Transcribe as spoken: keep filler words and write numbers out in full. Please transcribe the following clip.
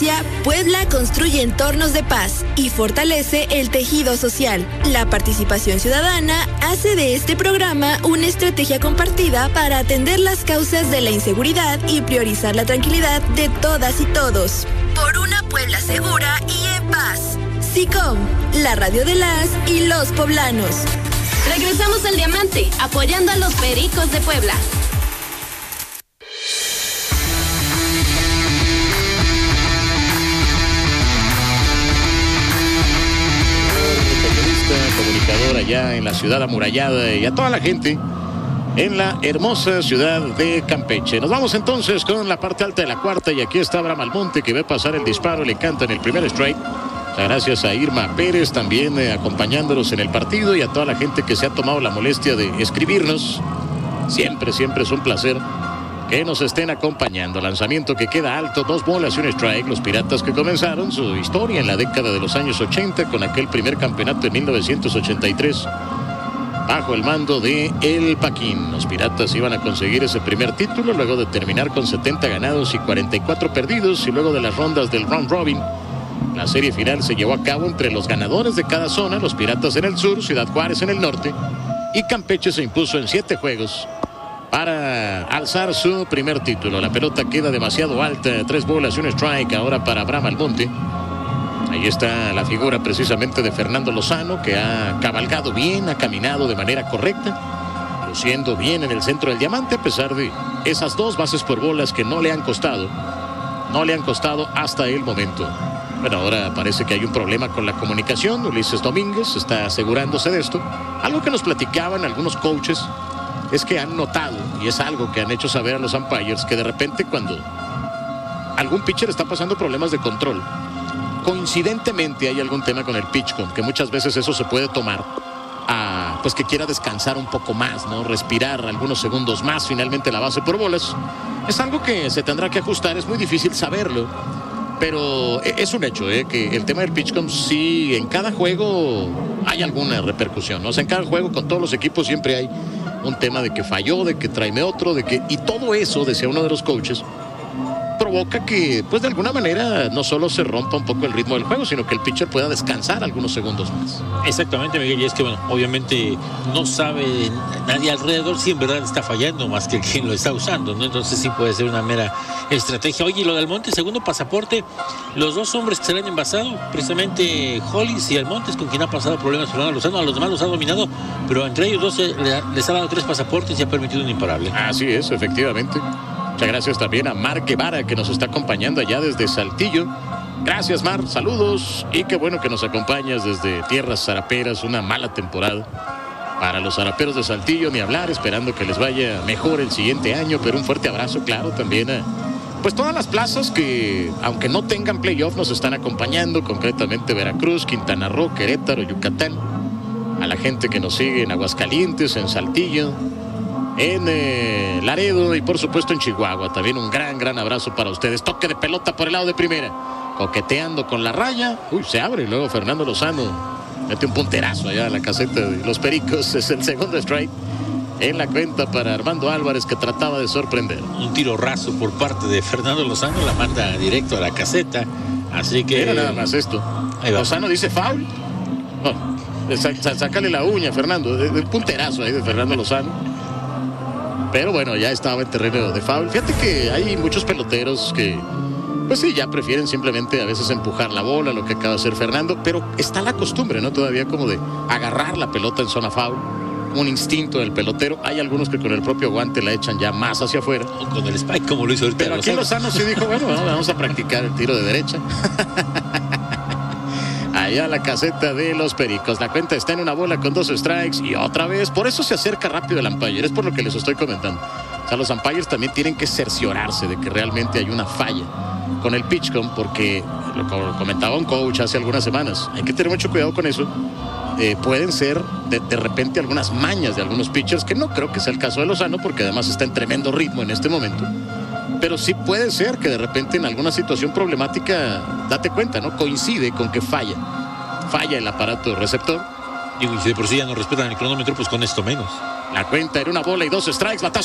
Puebla construye entornos de paz y fortalece el tejido social. La participación ciudadana hace de este programa una estrategia compartida para atender las causas de la inseguridad y priorizar la tranquilidad de todas y todos. Por una Puebla segura y en paz. SICOM, la radio de las y los poblanos. Regresamos al Diamante, apoyando a los Pericos de Puebla. Comunicador allá en la ciudad amurallada y a toda la gente en la hermosa ciudad de Campeche. Nos vamos entonces con la parte alta de la cuarta y aquí está Abraham Almonte que ve pasar el disparo, le canta en el primer strike. Muchas gracias a Irma Pérez también eh, acompañándonos en el partido y a toda la gente que se ha tomado la molestia de escribirnos. Siempre, siempre es un placer que nos estén acompañando. Lanzamiento que queda alto, dos bolas y un strike. Los Piratas que comenzaron su historia en la década de los años ochenta con aquel primer campeonato en mil novecientos ochenta y tres bajo el mando de El Paquín. Los Piratas iban a conseguir ese primer título luego de terminar con setenta ganados y cuarenta y cuatro perdidos y luego de las rondas del round robin. La serie final se llevó a cabo entre los ganadores de cada zona, los Piratas en el sur, Ciudad Juárez en el norte y Campeche se impuso en siete juegos para alzar su primer título. La pelota queda demasiado alta, tres bolas y un strike ahora para Abraham Almonte. Ahí está la figura precisamente de Fernando Lozano, que ha cabalgado bien, ha caminado de manera correcta, luciendo bien en el centro del diamante, a pesar de esas dos bases por bolas que no le han costado, no le han costado hasta el momento. Bueno, ahora parece que hay un problema con la comunicación. Ulises Domínguez está asegurándose de esto. Algo que nos platicaban algunos coaches es que han notado, y es algo que han hecho saber a los umpires, que de repente cuando algún pitcher está pasando problemas de control, coincidentemente hay algún tema con el pitch count, que muchas veces eso se puede tomar a, pues que quiera descansar un poco más, ¿no? Respirar algunos segundos más, finalmente la base por bolas. Es algo que se tendrá que ajustar, es muy difícil saberlo, pero es un hecho, ¿eh? Que el tema del pitch count sí, en cada juego hay alguna repercusión, ¿no? O sea, en cada juego con todos los equipos siempre hay un tema de que falló, de que tráeme otro, de que... Y todo eso, decía uno de los coaches, provoca que, pues de alguna manera, no solo se rompa un poco el ritmo del juego, sino que el pitcher pueda descansar algunos segundos más. Exactamente, Miguel, y es que, bueno, obviamente no sabe nadie alrededor si en verdad está fallando más que quien lo está usando, ¿no? Entonces sí puede ser una mera estrategia. Oye, lo de Almonte, segundo pasaporte, los dos hombres que se le han envasado, precisamente Hollis y Almonte, con quien ha pasado problemas Fernando Lozano, a los demás los ha dominado, pero entre ellos dos les ha dado tres pasaportes y ha permitido un imparable. Así es, efectivamente. Muchas gracias también a Mar Guevara, que nos está acompañando allá desde Saltillo. Gracias, Mar, saludos y qué bueno que nos acompañas desde tierras zaraperas. Una mala temporada para los zaraperos de Saltillo, ni hablar, esperando que les vaya mejor el siguiente año, pero un fuerte abrazo, claro, también a pues todas las plazas que, aunque no tengan playoff, nos están acompañando, concretamente Veracruz, Quintana Roo, Querétaro, Yucatán, a la gente que nos sigue en Aguascalientes, en Saltillo, en eh, Laredo y por supuesto en Chihuahua. También un gran, gran abrazo para ustedes. Toque de pelota por el lado de primera, coqueteando con la raya. Uy, se abre. Luego Fernando Lozano mete un punterazo allá en la caseta de los Pericos. Es el segundo strike en la cuenta para Armando Álvarez, que trataba de sorprender. Un tiro raso por parte de Fernando Lozano, la manda directo a la caseta. Así que... Mira nada más esto. Lozano dice foul. No, sácale la uña, Fernando. El punterazo ahí de Fernando Lozano. Pero bueno, ya estaba en terreno de foul. Fíjate que hay muchos peloteros que, pues sí, ya prefieren simplemente a veces empujar la bola, lo que acaba de hacer Fernando, pero está la costumbre, ¿no? Todavía como de agarrar la pelota en zona foul, un instinto del pelotero. Hay algunos que con el propio guante la echan ya más hacia afuera. O con el spike, como lo hizo ahorita. Pero aquí Lozano sí dijo, bueno, bueno, vamos a practicar el tiro de derecha. Allá la caseta de los Pericos. La cuenta está en una bola con dos strikes y otra vez. Por eso se acerca rápido el umpire. Es por lo que les estoy comentando. O sea, los umpires también tienen que cerciorarse de que realmente hay una falla con el pitch count, porque lo comentaba un coach hace algunas semanas. Hay que tener mucho cuidado con eso. Eh, pueden ser de, de repente algunas mañas de algunos pitchers, que no creo que sea el caso de Lozano, porque además está en tremendo ritmo en este momento. Pero sí puede ser que de repente en alguna situación problemática, date cuenta, ¿no? Coincide con que falla. Falla el aparato receptor. Y si de por sí ya no respetan el cronómetro, pues con esto menos. La cuenta era una bola y dos strikes. Batazo